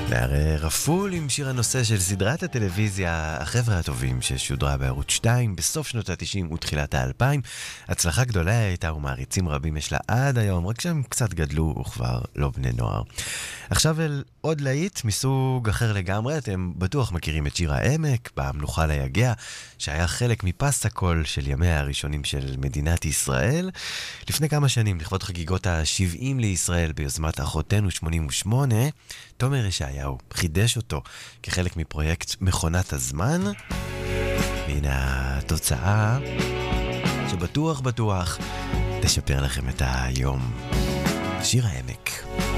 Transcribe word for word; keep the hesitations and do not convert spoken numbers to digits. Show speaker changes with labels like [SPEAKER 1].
[SPEAKER 1] והרי רפול עם שיר הנושא של סדרת הטלוויזיה החבר'ה הטובים ששודרה בערוץ שתיים בסוף שנות ה-תשעים ותחילת ה-אלפיים. הצלחה גדולה הייתה ומעריצים רבים יש לה עד היום, רק שהם קצת גדלו וכבר לא בני נוער. עכשיו אל עוד להיט מסוג אחר לגמרי, אתם בטוח מכירים את שיר העמק, במלוכה ליגע, שהיה חלק מפס הקול של ימיה הראשונים של מדינת ישראל. לפני כמה שנים, לכבוד חגיגות ה-שבעים לישראל ביוזמת אחותנו שמונים ושמונה, תומר ישעיהו חידש אותו כחלק מפרויקט מכונת הזמן. והנה התוצאה שבטוח בטוח תשפר לכם את היום. שיר העמק.